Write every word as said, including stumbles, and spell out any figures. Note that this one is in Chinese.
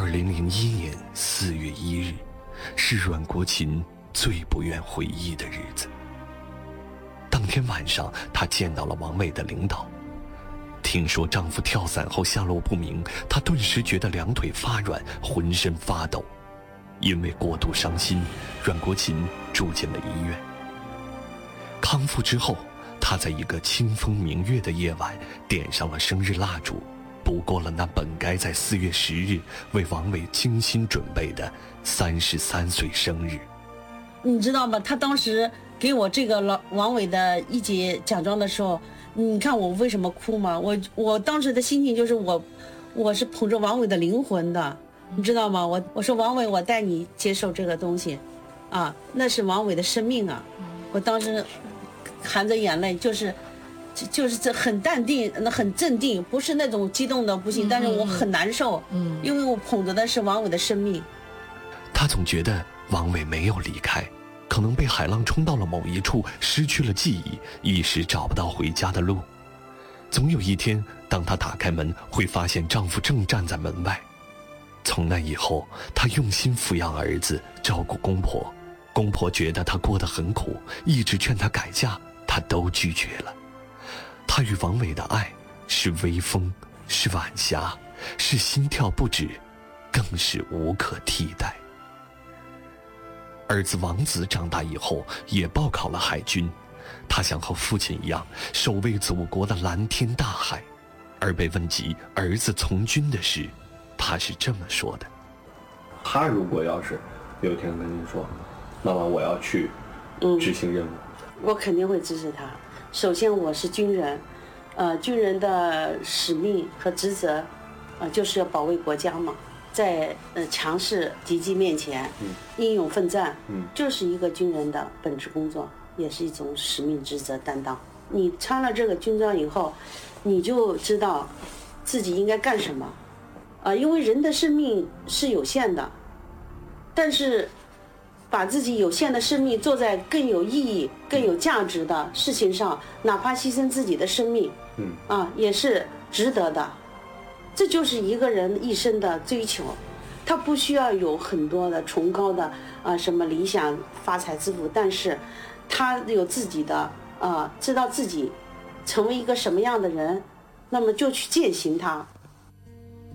二零零一年四月一日，是阮国琴最不愿回忆的日子。当天晚上，她见到了王伟的领导。听说丈夫跳伞后下落不明，她顿时觉得两腿发软，浑身发抖。因为过度伤心，阮国琴住进了医院。康复之后，她在一个清风明月的夜晚，点上了生日蜡烛，度过了那本该在四月十日为王伟精心准备的三十三岁生日。 你知道吗？他当时给我这个老王伟的一级奖状的时候，你看我为什么哭吗？我我当时的心情就是我，我是捧着王伟的灵魂的，你知道吗？我我说王伟，我带你接受这个东西，啊，那是王伟的生命啊！我当时含着眼泪，就是就就是这很淡定，那很镇定，不是那种激动的不行，但是我很难受，嗯，因为我捧着的是王伟的生命。 他总觉得王伟没有离开，可能被海浪冲到了某一处，失去了记忆，一时找不到回家的路。总有一天，当她打开门，会发现丈夫正站在门外。从那以后，她用心抚养儿子，照顾公婆。公婆觉得她过得很苦，一直劝她改嫁，她都拒绝了。她与王伟的爱是微风，是晚霞，是心跳不止，更是无可替代。儿子王子长大以后也报考了海军，他想和父亲一样守卫祖国的蓝天大海。而被问及儿子从军的事，他是这么说的： 他如果要是有一天跟你说，妈妈我要去执行任务、 嗯、我肯定会支持他。首先我是军人，呃，军人的使命和职责，呃，就是要保卫国家嘛，在呃强势敌机面前、嗯、英勇奋战，嗯，就是一个军人的本职工作，也是一种使命职责担当。你穿了这个军装以后，你就知道自己应该干什么，啊、呃，因为人的生命是有限的，但是把自己有限的生命做在更有意义、更有价值的事情上，哪怕牺牲自己的生命，嗯，啊，也是值得的。这就是一个人一生的追求，他不需要有很多的崇高的啊什么理想、发财致富，但是他有自己的啊，知道自己成为一个什么样的人，那么就去践行它。